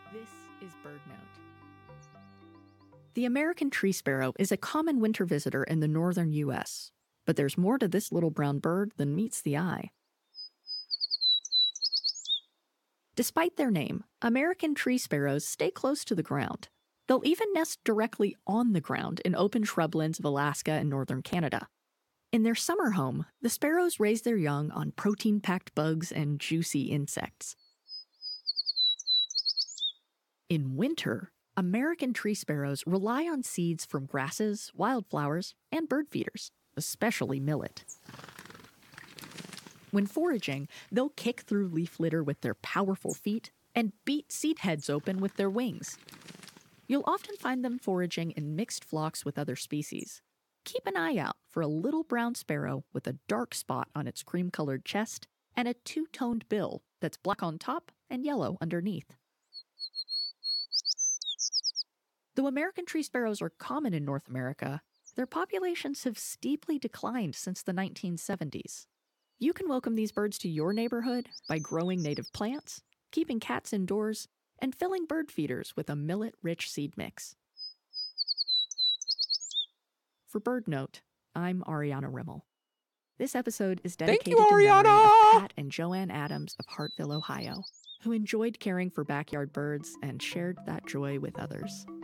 This is BirdNote. The American tree sparrow is a common winter visitor in the northern U.S., but there's more to this little brown bird than meets the eye. Despite their name, American tree sparrows stay close to the ground. They'll even nest directly on the ground in open shrublands of Alaska and northern Canada. In their summer home, the sparrows raise their young on protein-packed bugs and juicy insects. In winter, American tree sparrows rely on seeds from grasses, wildflowers, and bird feeders, especially millet. When foraging, they'll kick through leaf litter with their powerful feet and beat seed heads open with their wings. You'll often find them foraging in mixed flocks with other species. Keep an eye out for a little brown sparrow with a dark spot on its cream-colored chest and a two-toned bill that's black on top and yellow underneath. Though American tree sparrows are common in North America, their populations have steeply declined since the 1970s. You can welcome these birds to your neighborhood by growing native plants, keeping cats indoors, and filling bird feeders with a millet-rich seed mix. For BirdNote, I'm Ariana Rimmel. This episode is dedicated to memory of Pat and Joanne Adams of Hartville, Ohio, who enjoyed caring for backyard birds and shared that joy with others.